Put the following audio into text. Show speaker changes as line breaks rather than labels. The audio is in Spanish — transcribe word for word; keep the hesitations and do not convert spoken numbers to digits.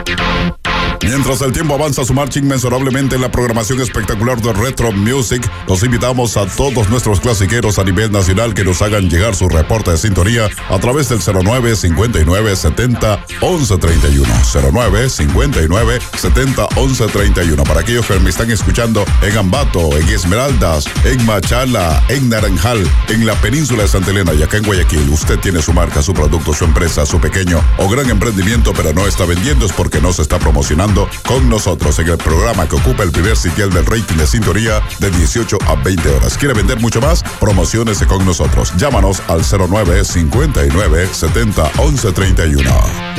Mientras el tiempo avanza su marcha inmensurablemente en la programación espectacular de Retro Music, los invitamos a todos nuestros clasiqueros a nivel nacional que nos hagan llegar su reporte de sintonía a través del cero nueve cincuenta y nueve setenta once treinta y uno. cero nueve cincuenta y nueve setenta once treinta y uno. Para aquellos que me están escuchando en Ambato, en Esmeraldas, en Machala, en Naranjal, en la península de Santa Elena y acá en Guayaquil, usted tiene su marca, su producto, su empresa, su pequeño o gran emprendimiento, pero no está vendiendo, es porque no se está promocionando con nosotros en el programa que ocupa el primer sitial del rating de sintonía de dieciocho a veinte horas. ¿Quiere vender mucho más? Promociónese con nosotros. Llámanos al cero nueve cincuenta y nueve setenta once treinta y uno.